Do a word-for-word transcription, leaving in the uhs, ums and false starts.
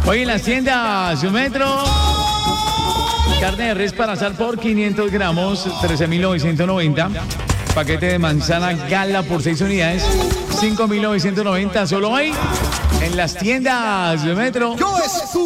Hoy en las tiendas Metro, carne de res para asar por quinientos gramos, trece mil novecientos noventa. Paquete de manzana gala por seis unidades, cinco mil novecientos noventa. Solo hoy en las tiendas Metro. Yo es